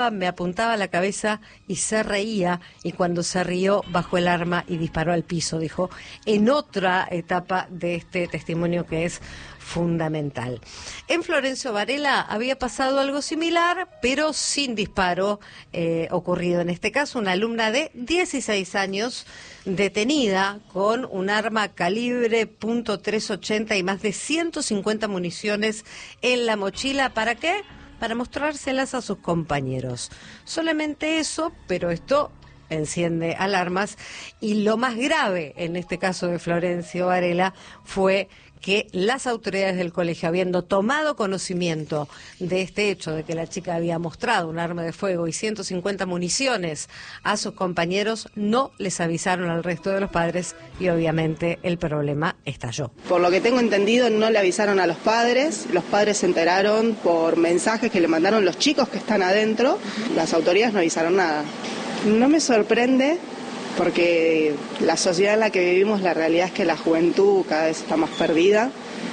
me apuntaba a la cabeza y se reía, y cuando se rió bajó el arma y disparó al piso, dijo, en otra etapa de este testimonio que es fundamental. En Florencio Varela había pasado algo similar, pero sin disparo ocurrido. En este caso, una alumna de 16 años detenida con un arma calibre .380 y más de 150 municiones en la mochila. ¿Para qué? Para mostrárselas a sus compañeros. Solamente eso, pero esto enciende alarmas, y lo más grave en este caso de Florencio Varela fue que las autoridades del colegio, habiendo tomado conocimiento de este hecho, de que la chica había mostrado un arma de fuego y 150 municiones a sus compañeros, no les avisaron al resto de los padres y obviamente el problema estalló. Por lo que tengo entendido, no le avisaron a los padres se enteraron por mensajes que le mandaron los chicos que están adentro, las autoridades no avisaron nada. No me sorprende, porque la sociedad en la que vivimos, la realidad es que la juventud cada vez está más perdida.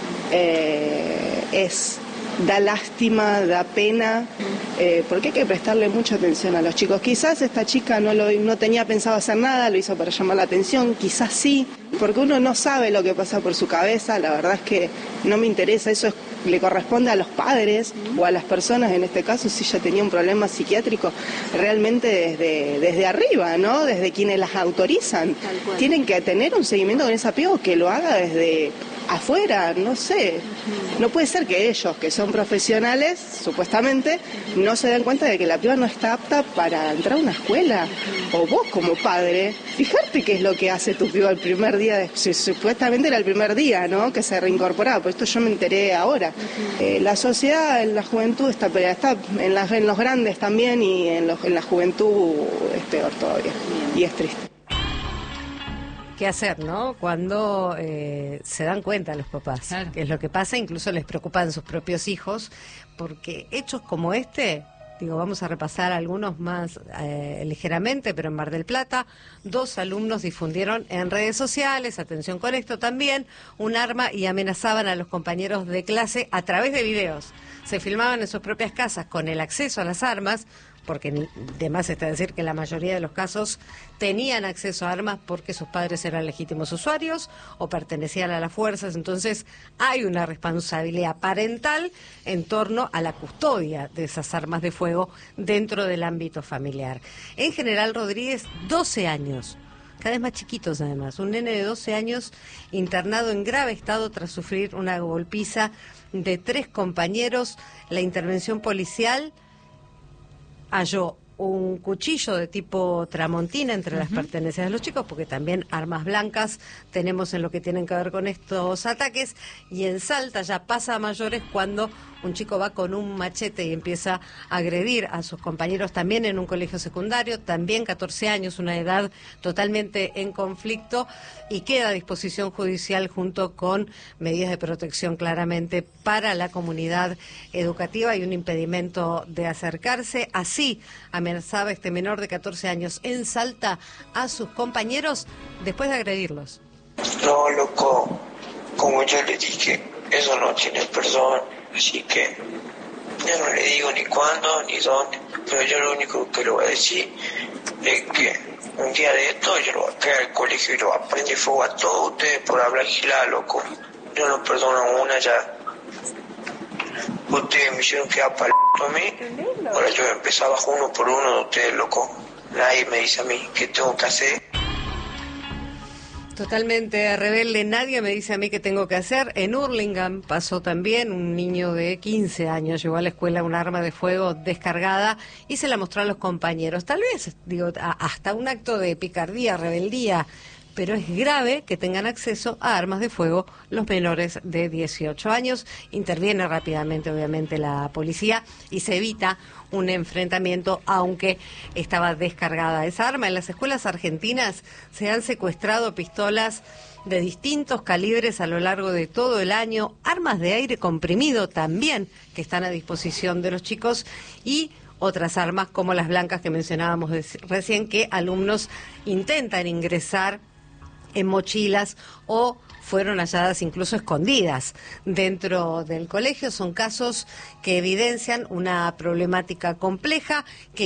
Da lástima, da pena, porque hay que prestarle mucha atención a los chicos. Quizás esta chica no tenía pensado hacer nada, lo hizo para llamar la atención, quizás sí, porque uno no sabe lo que pasa por su cabeza. La verdad es que no me interesa, le corresponde a los padres o a las personas, en este caso, si ella tenía un problema psiquiátrico, realmente desde arriba, ¿no? Desde quienes las autorizan. Tienen que tener un seguimiento con ese apego, que lo haga desde afuera, no sé. No puede ser que ellos, que son profesionales, supuestamente, no se den cuenta de que la piba no está apta para entrar a una escuela. O vos, como padre, fijarte qué es lo que hace tu piba el primer día, supuestamente era el primer día, ¿no?, que se reincorporaba, pues esto yo me enteré ahora. La sociedad, en la juventud está peleada, está en los grandes también, y en la juventud es peor todavía, y es triste. ¿Qué hacer, no? Cuando se dan cuenta los papás, claro, que es lo que pasa, incluso les preocupan sus propios hijos, porque hechos como este, vamos a repasar algunos más ligeramente, pero en Mar del Plata, 2 alumnos difundieron en redes sociales, atención con esto también, un arma y amenazaban a los compañeros de clase a través de videos. Se filmaban en sus propias casas con el acceso a las armas, porque de más está decir que la mayoría de los casos tenían acceso a armas porque sus padres eran legítimos usuarios o pertenecían a las fuerzas. Entonces hay una responsabilidad parental en torno a la custodia de esas armas de fuego dentro del ámbito familiar. En General Rodríguez, 12 años. Cada vez más chiquitos además, un nene de 12 años internado en grave estado tras sufrir una golpiza de 3 compañeros. La intervención policial halló un cuchillo de tipo tramontina entre las pertenencias de los chicos, porque también armas blancas tenemos en lo que tienen que ver con estos ataques, y en Salta ya pasa a mayores cuando un chico va con un machete y empieza a agredir a sus compañeros también en un colegio secundario, también 14 años, una edad totalmente en conflicto, y queda a disposición judicial junto con medidas de protección claramente para la comunidad educativa y un impedimento de acercarse. Así amenazaba este menor de 14 años en Salta a sus compañeros después de agredirlos. No, loco, como yo le dije, eso no tiene perdón, así que yo no le digo ni cuándo ni dónde, pero yo lo único que le voy a decir es que un día de esto yo lo voy a caer al colegio y lo voy a prender fuego a todos ustedes por hablar gilada, loco. Yo no perdono a una ya. Ustedes me hicieron quedar para a mí, ahora yo voy a empezar bajo uno por uno de ustedes, loco. Nadie me dice a mí qué tengo que hacer. Totalmente rebelde, nadie me dice a mí qué tengo que hacer. En Hurlingham pasó también, un niño de 15 años llevó a la escuela un arma de fuego descargada y se la mostró a los compañeros. Tal vez, hasta un acto de picardía, rebeldía, pero es grave que tengan acceso a armas de fuego los menores de 18 años. Interviene rápidamente, obviamente, la policía y se evita un enfrentamiento, aunque estaba descargada esa arma. En las escuelas argentinas se han secuestrado pistolas de distintos calibres a lo largo de todo el año, armas de aire comprimido también, que están a disposición de los chicos, y otras armas como las blancas que mencionábamos recién, que alumnos intentan ingresar en mochilas o fueron halladas incluso escondidas dentro del colegio. Son casos que evidencian una problemática compleja que